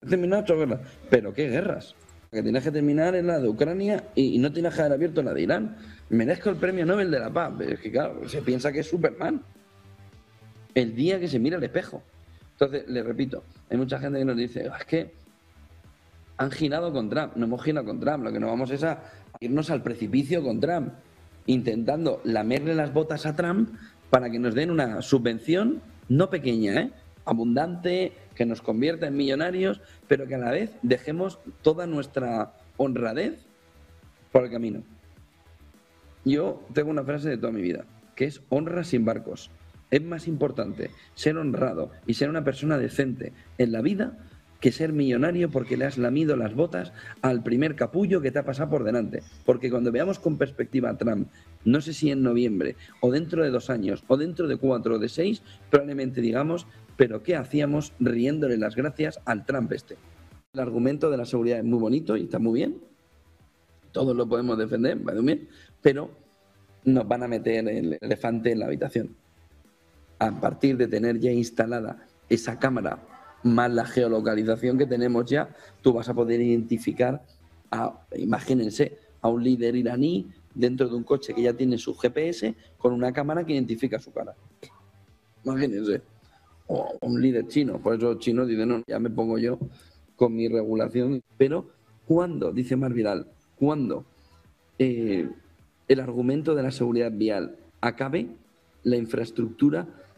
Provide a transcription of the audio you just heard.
terminado 8 guerras. ¿Pero qué guerras? La que tienes que terminar es la de Ucrania y no tienes que haber abierto la de Irán. Merezco el premio Nobel de la Paz. Es que claro, se piensa que es Superman. El día que se mira al espejo. Entonces, le repito, hay mucha gente que nos dice, es que han girado con Trump. No hemos girado con Trump. Lo que nos vamos es a irnos al precipicio con Trump, intentando lamerle las botas a Trump para que nos den una subvención, no pequeña, abundante, que nos convierta en millonarios, pero que a la vez dejemos toda nuestra honradez por el camino. Yo tengo una frase de toda mi vida, que es honra sin barcos. Es más importante ser honrado y ser una persona decente en la vida que ser millonario porque le has lamido las botas al primer capullo que te ha pasado por delante. Porque cuando veamos con perspectiva a Trump, no sé si en noviembre, o dentro de 2 años, o dentro de 4 o de 6, probablemente digamos, pero ¿qué hacíamos riéndole las gracias al Trump este? El argumento de la seguridad es muy bonito y está muy bien. Todos lo podemos defender, va muy bien, pero nos van a meter el elefante en la habitación. A partir de tener ya instalada esa cámara más la geolocalización que tenemos ya, tú vas a poder identificar imagínense, a un líder iraní dentro de un coche que ya tiene su GPS con una cámara que identifica su cara. Imagínense. O un líder chino, por eso los chinos dicen, no, ya me pongo yo con mi regulación. Pero, ¿cuándo? Dice Marviral, ¿cuándo el argumento de la seguridad vial acabe, la infraestructura